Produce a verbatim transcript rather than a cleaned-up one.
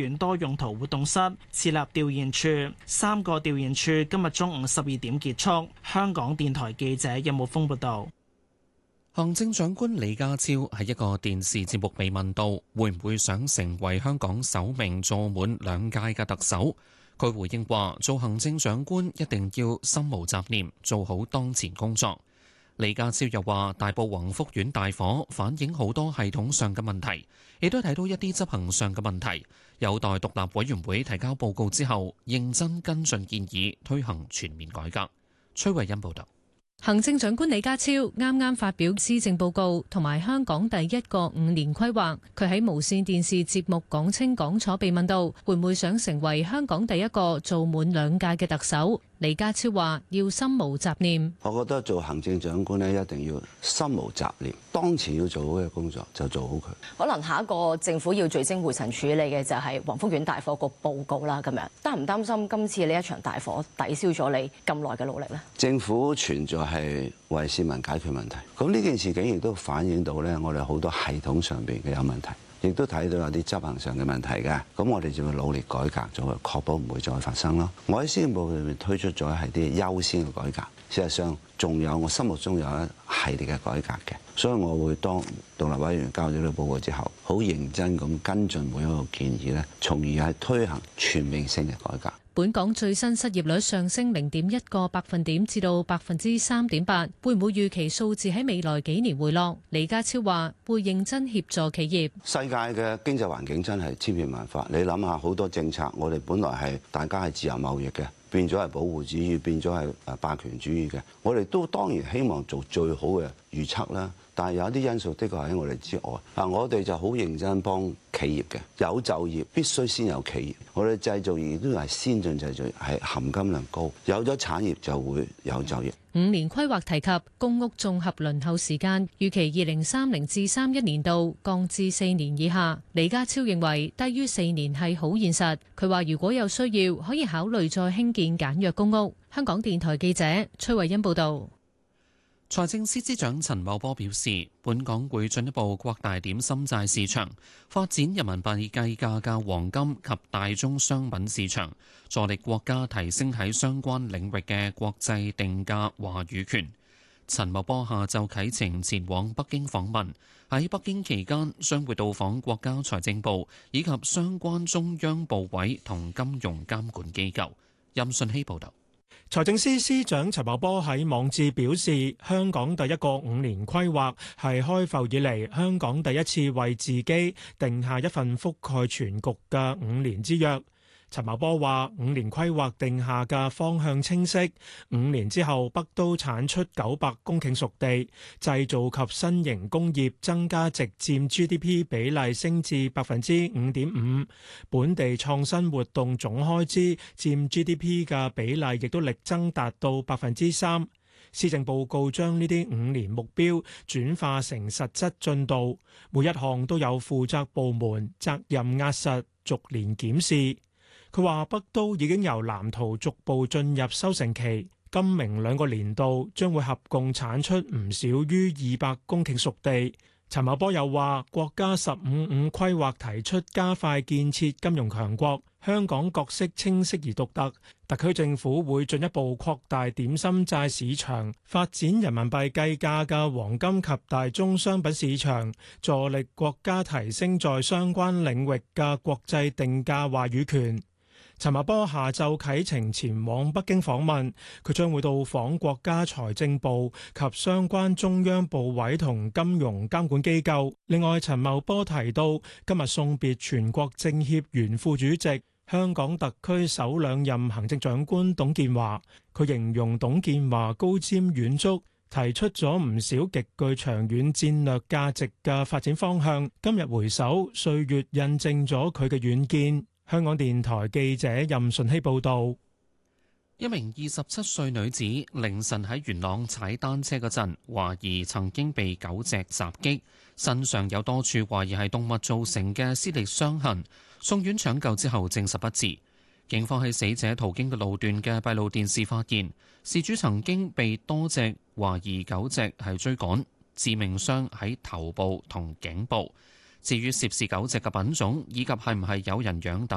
園多用途活動室設立調研處，三個調研處今日中午十二點結束。香港電台記者任慕峰報道。 行政長官李家超喺一個電視節目被問到會唔會想成為香港首名做滿兩屆嘅特首，佢回應話：做行政長官一定要心無雜念，做好當前工作。李家超又話：大埔宏福苑大火反映好多系統上嘅問題，亦都睇到一啲執行上嘅問題，有待獨立委員會提交報告之後，認真跟進建議，推行全面改革。崔慧欣報道。 行政長官李家超啱啱發表施政報告同埋香港第一個五年規劃，佢喺無綫電視節目講清講楚被問到會唔會想成為香港第一個做滿兩屆嘅特首，李家超話要心無雜念。 我覺得做行政長官咧，一定要心無雜念，當前要做好嘅工作就做好佢。 可能下一個政府要聚精會神處理嘅就係宏福苑大火個報告啦，咁樣擔唔擔心今次呢一場大火抵消咗你咁耐嘅努力呢？ 政府存在係為市民解決問題，咁呢件事件亦都反映到咧，我哋好多系統上邊嘅有問題，亦都睇到有啲執行上嘅問題嘅，咁我哋就會努力改革咗，確保唔會再發生咯。我喺施政報告裏面推出咗係啲優先嘅改革，事實上仲有我心目中有一系列嘅改革嘅，所以我會當獨立委員交咗呢個報告之後，好認真咁跟進每一個建議咧，從而係推行全面性嘅改革。 本港最新失業率上升零點一個百分點至到百分之三點八，會唔會預期數字喺未來幾年回落？李家超話會認真協助企業。 世界嘅經濟環境真係千變萬化，你諗下好多政策，我哋本來係大家係自由貿易嘅，變咗係保護主義，變咗係誒霸權主義嘅。我哋都當然希望做最好嘅預測啦。但係有啲因素的確喺我哋之外，啊，我哋就好認真幫企業嘅，有就業必須先有企業，我哋製造業都係先進製造業，係含金量高，有咗產業就會有就業。 五年規劃提及公屋綜合輪候時間，預期二零三零至三一年度降至四年以下。李家超認為低於四年係好現實，佢話如果有需要可以考慮再興建簡約公屋。香港電台記者崔慧欣報道。 財政司司長陳茂波表示，本港會進一步擴大點心債市場，發展人民幣計價嘅黃金及大宗商品市場，助力國家提升喺相關領域嘅國際定價話語權。陳茂波下晝啟程前往北京訪問，喺北京期間將會到訪國家財政部以及相關中央部委同金融監管機構。任信希報導。 財政司司長陳茂波喺網誌表示，香港第一個五年規劃係開埠以嚟香港第一次為自己定下一份覆蓋全局嘅五年之約。陳茂波話：五年規劃定下嘅方向清晰，五年之後北都產出九百公頃熟地，製造及新型工業增加值佔 G D P 比例升至百分之五點五，本地創新活動總開支佔 G D P 嘅比例亦都力增達到百分之三。施政報告將呢啲五年目標轉化成實質進度，每一項都有負責部門責任壓實，逐年檢視。佢話北都已經由藍圖逐步進入收成期，今明兩個年度將會合共產出唔少於二百公頃熟地。陳茂波又話，國家十五五規劃提出加快建設金融強國，香港角色清晰而獨特，特區政府會進一步擴大點心債市場，發展人民幣計價嘅黃金及大宗商品市場，助力國家提升在相關領域嘅國際定價話語權。陳茂波下晝啟程前往北京訪問，佢將會到訪國家財政部及相關中央部委同金融監管機構。另外，陳茂波提到，今日送別全國政協原副主席、香港特區首兩任行政長官董建華，佢形容董建華高瞻遠矚，提出咗唔少極具長遠戰略價值嘅發展方向。今日回首，歲月印證咗佢嘅遠見。香港電台記者任順希報道， 一名二十七歲女子凌晨喺元朗踩單車嗰陣，懷疑曾經被狗隻襲擊，身上有多處懷疑係動物造成嘅撕裂傷痕，送院搶救之後證實不治。警方喺死者途經嘅路段嘅閉路電視發現，事主曾經被多隻懷疑狗隻係追趕，致命傷喺頭部同頸部。至於涉事狗隻嘅品種以及係唔係有人養等。